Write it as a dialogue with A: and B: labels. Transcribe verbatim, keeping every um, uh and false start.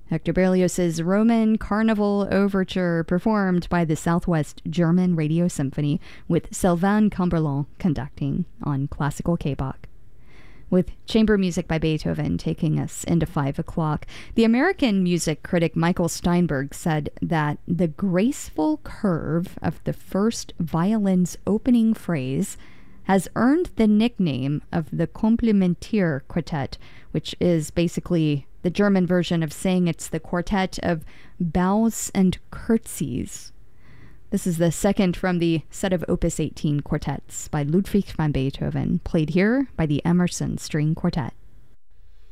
A: Hector Berlioz's Roman Carnival Overture, performed by the Southwest German Radio Symphony, with Sylvain Cumberland conducting on Classical K-Bach. With chamber music by Beethoven taking us into five o'clock, the American music critic Michael Steinberg said that the graceful curve of the first violin's opening phrase has earned the nickname of the Komplementär Quartet, which is basically the German version of saying it's the quartet of bows and curtsies. This is the second from the set of Opus eighteen quartets by Ludwig van Beethoven, played here by the Emerson String Quartet.